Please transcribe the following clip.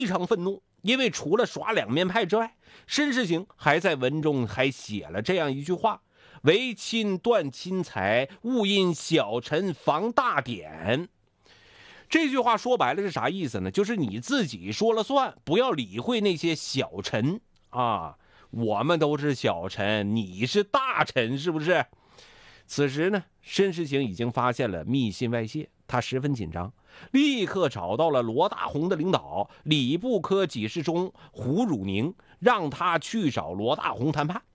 非常愤怒，因为除了耍两面派之外，申时行还在文中还写了这样一句话：为亲断亲财，勿因小臣防大典。这句话说白了是啥意思呢？就是你自己说了算，不要理会那些小臣啊。我们都是小臣，你是大臣，是不是？此时呢，申时行已经发现了密信外泄，他十分紧张，立刻找到了罗大鸿的领导礼部科给事中胡汝宁，让他去找罗大鸿谈判。